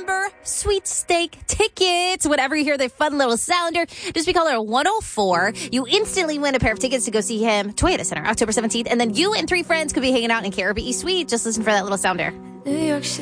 number, sweepstake tickets. Whenever you hear the fun little sounder, just be caller 104. You instantly win a pair of tickets to go see him, Toyota Center, October 17th. And then you and 3 friends could be hanging out in Caribbean Suite. Just listen for that little sounder. New York City.